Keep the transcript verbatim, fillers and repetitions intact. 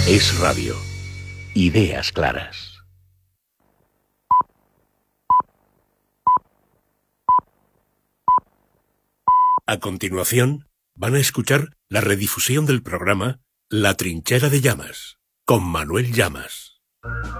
Es Radio. Ideas claras. A continuación, van a escuchar la redifusión del programa La Trinchera de Llamas, con Manuel Llamas.